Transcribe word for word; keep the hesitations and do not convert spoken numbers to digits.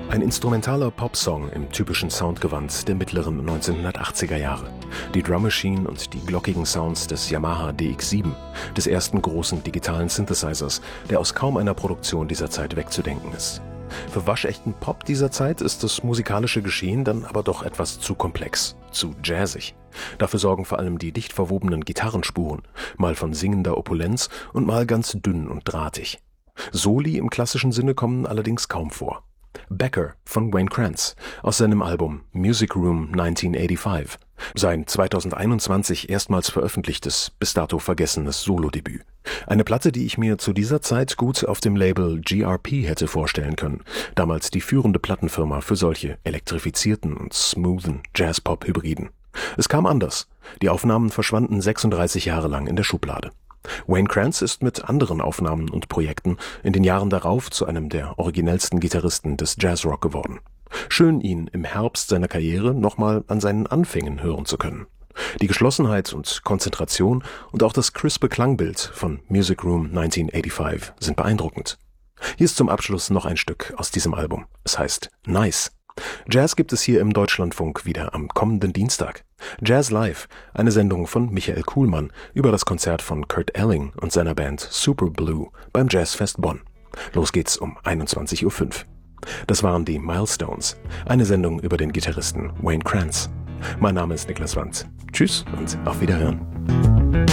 Ein instrumentaler Popsong im typischen Soundgewand der mittleren neunzehnhundertachtziger Jahre. Die Drum Machine und die glockigen Sounds des Yamaha D X sieben, des ersten großen digitalen Synthesizers, der aus kaum einer Produktion dieser Zeit wegzudenken ist. Für waschechten Pop dieser Zeit ist das musikalische Geschehen dann aber doch etwas zu komplex, zu jazzig. Dafür sorgen vor allem die dicht verwobenen Gitarrenspuren, mal von singender Opulenz und mal ganz dünn und drahtig. Soli im klassischen Sinne kommen allerdings kaum vor. Becker von Wayne Krantz aus seinem Album Music Room neunzehnhundertfünfundachtzig, sein zweitausendeinundzwanzig erstmals veröffentlichtes, bis dato vergessenes Solodebüt. Eine Platte, die ich mir zu dieser Zeit gut auf dem Label G R P hätte vorstellen können, damals die führende Plattenfirma für solche elektrifizierten und smoothen Jazz-Pop-Hybriden. Es kam anders. Die Aufnahmen verschwanden sechsunddreißig Jahre lang in der Schublade. Wayne Krantz ist mit anderen Aufnahmen und Projekten in den Jahren darauf zu einem der originellsten Gitarristen des Jazzrock geworden. Schön, ihn im Herbst seiner Karriere nochmal an seinen Anfängen hören zu können. Die Geschlossenheit und Konzentration und auch das crispe Klangbild von Music Room neunzehnhundertfünfundachtzig sind beeindruckend. Hier ist zum Abschluss noch ein Stück aus diesem Album. Es heißt Nice. Jazz gibt es hier im Deutschlandfunk wieder am kommenden Dienstag. Jazz Live, eine Sendung von Michael Kuhlmann über das Konzert von Kurt Elling und seiner Band Super Blue beim Jazzfest Bonn. Los geht's um einundzwanzig Uhr fünf. Das waren die Milestones, eine Sendung über den Gitarristen Wayne Krantz. Mein Name ist Niklas Wandt. Tschüss und auf Wiederhören.